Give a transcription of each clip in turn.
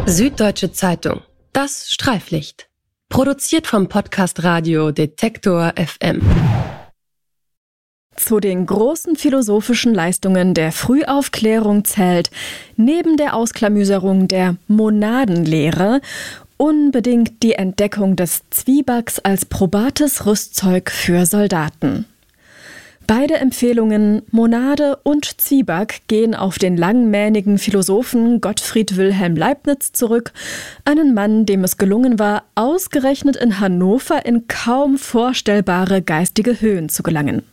Süddeutsche Zeitung. Das Streiflicht. Produziert vom Podcast Radio Detektor FM. Zu den großen philosophischen Leistungen der Frühaufklärung zählt, neben der Ausklamüserung der Monadenlehre, unbedingt die Entdeckung des Zwiebacks als probates Rüstzeug für Soldaten. Beide Empfehlungen, Monade und Zwieback, gehen auf den langmähnigen Philosophen Gottfried Wilhelm Leibniz zurück, einen Mann, dem es gelungen war, ausgerechnet in Hannover in kaum vorstellbare geistige Höhen zu gelangen.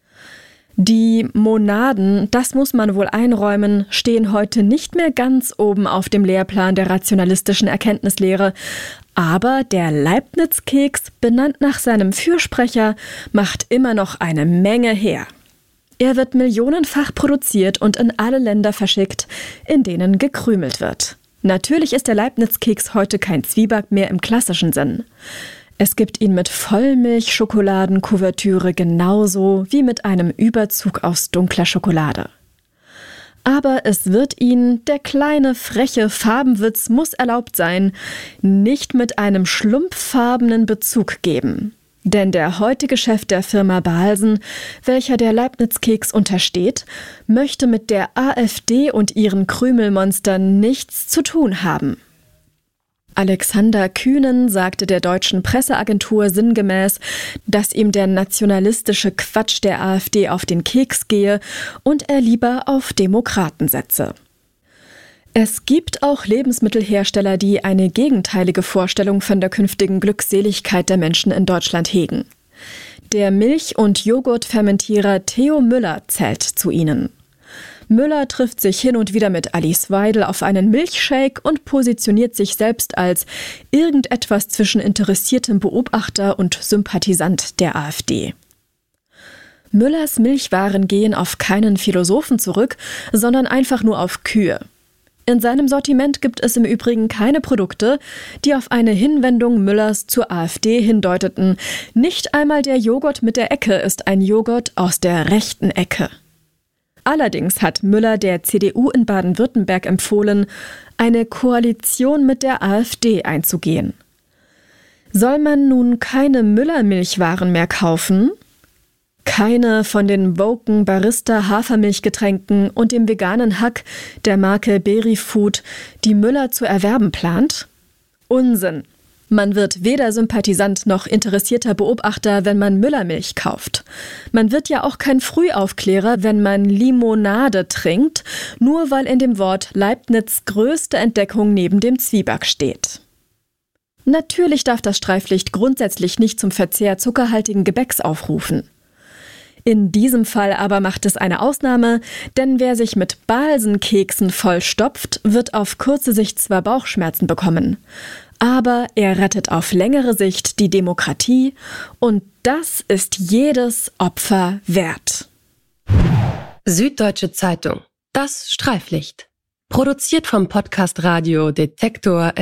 Die Monaden, das muss man wohl einräumen, stehen heute nicht mehr ganz oben auf dem Lehrplan der rationalistischen Erkenntnislehre. Aber der Leibniz-Keks, benannt nach seinem Fürsprecher, macht immer noch eine Menge her. Er wird millionenfach produziert und in alle Länder verschickt, in denen gekrümelt wird. Natürlich ist der Leibniz-Keks heute kein Zwieback mehr im klassischen Sinn. Es gibt ihn mit Vollmilch-Schokoladenkuvertüre genauso wie mit einem Überzug aus dunkler Schokolade. Aber es wird ihn, der kleine, freche Farbenwitz muss erlaubt sein, nicht mit einem schlumpffarbenen Bezug geben. Denn der heutige Chef der Firma Balsen, welcher der Leibniz-Keks untersteht, möchte mit der AfD und ihren Krümelmonstern nichts zu tun haben. Alexander Kühnen sagte der deutschen Presseagentur sinngemäß, dass ihm der nationalistische Quatsch der AfD auf den Keks gehe und er lieber auf Demokraten setze. Es gibt auch Lebensmittelhersteller, die eine gegenteilige Vorstellung von der künftigen Glückseligkeit der Menschen in Deutschland hegen. Der Milch- und Joghurtfermentierer Theo Müller zählt zu ihnen. Müller trifft sich hin und wieder mit Alice Weidel auf einen Milchshake und positioniert sich selbst als irgendetwas zwischen interessiertem Beobachter und Sympathisant der AfD. Müllers Milchwaren gehen auf keinen Philosophen zurück, sondern einfach nur auf Kühe. In seinem Sortiment gibt es im Übrigen keine Produkte, die auf eine Hinwendung Müllers zur AfD hindeuteten. Nicht einmal der Joghurt mit der Ecke ist ein Joghurt aus der rechten Ecke. Allerdings hat Müller der CDU in Baden-Württemberg empfohlen, eine Koalition mit der AfD einzugehen. Soll man nun keine Müller-Milchwaren mehr kaufen? Keine von den woken Barista-Hafermilchgetränken und dem veganen Hack der Marke Berryfood, die Müller zu erwerben plant? Unsinn! Man wird weder Sympathisant noch interessierter Beobachter, wenn man Müllermilch kauft. Man wird ja auch kein Frühaufklärer, wenn man Limonade trinkt, nur weil in dem Wort Leibniz' größte Entdeckung neben dem Zwieback steht. Natürlich darf das Streiflicht grundsätzlich nicht zum Verzehr zuckerhaltigen Gebäcks aufrufen. In diesem Fall aber macht es eine Ausnahme, denn wer sich mit Balsenkeksen vollstopft, wird auf kurze Sicht zwar Bauchschmerzen bekommen, aber er rettet auf längere Sicht die Demokratie und das ist jedes Opfer wert. Süddeutsche Zeitung. Das Streiflicht. Produziert vom Podcast Radio Detektor